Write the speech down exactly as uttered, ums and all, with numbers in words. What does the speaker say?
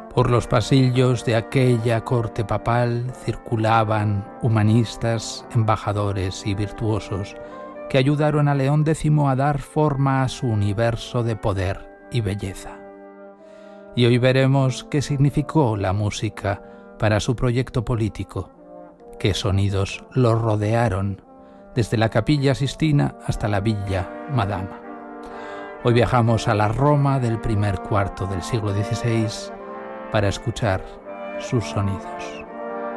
Por los pasillos de aquella corte papal circulaban humanistas, embajadores y virtuosos que ayudaron a León décimo a dar forma a su universo de poder y belleza. Y hoy veremos qué significó la música para su proyecto político, qué sonidos lo rodearon desde la Capilla Sistina hasta la Villa Madama. Hoy viajamos a la Roma del primer cuarto del siglo dieciséis para escuchar sus sonidos.